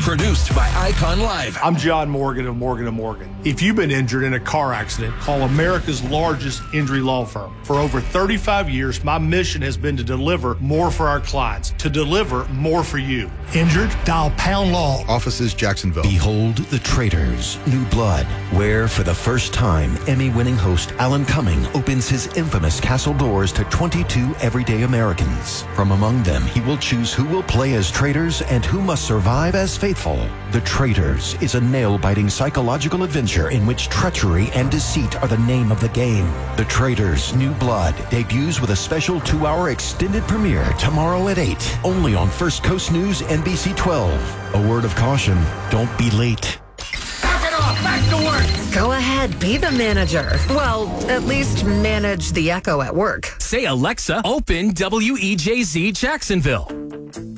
Produced by Icon Live. I'm John Morgan of Morgan & Morgan. If you've been injured in a car accident, call America's largest injury law firm. For over 35 years, my mission has been to deliver more for our clients, to deliver more for you. Injured? Dial Pound Law. Offices Jacksonville. Behold The Traitors, New Blood, where for the first time, Emmy-winning host Alan Cumming opens his infamous castle doors to 22 everyday Americans. From among them, he will choose who will play as traitors and who must survive as faithful. The Traitors is a nail-biting psychological adventure in which treachery and deceit are the name of the game. The Traitors, New Blood debuts with a special 2-hour extended premiere tomorrow at 8, only on First Coast News NBC 12. A word of caution, don't be late. Knock it off, back to work. Go ahead, be the manager. Well, at least manage the echo at work. Say, Alexa, open WEJZ Jacksonville.